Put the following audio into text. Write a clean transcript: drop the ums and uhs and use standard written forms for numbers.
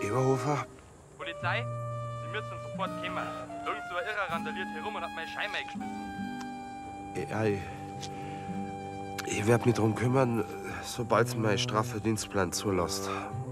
Eberhofer? Polizei? Sie müssen sofort kommen. Irgend so ein Irrer randaliert herum und hat meine Scheibe geschmissen. Ja, ich werde mich drum kümmern, sobald es mein Strafverdienstplan zulässt.